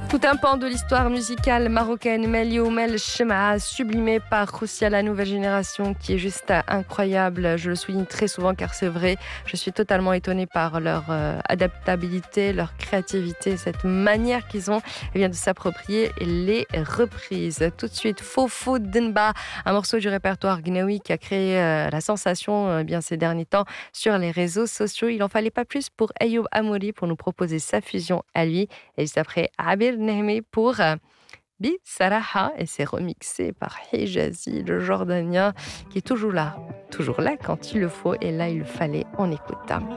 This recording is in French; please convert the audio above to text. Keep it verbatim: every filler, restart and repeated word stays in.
Tout un pan de l'histoire musicale marocaine, Mel Youmel Chema, sublimé par Khoussia, la nouvelle génération, qui est juste incroyable. Je le souligne très souvent car c'est vrai. Je suis totalement étonnée par leur euh, adaptabilité, leur créativité, cette manière qu'ils ont eh bien, de s'approprier les reprises. Tout de suite, Fofo Denba, un morceau du répertoire gnawi qui a créé euh, la sensation euh, bien ces derniers temps sur les réseaux sociaux. Il n'en fallait pas plus pour Ayoub Amouri pour nous proposer sa fusion à lui. Et juste après, Abir Nehmi pour euh, Bi Saraha, et c'est remixé par Hijazi, le Jordanien, qui est toujours là, toujours là quand il le faut, et là il le fallait, on écoute.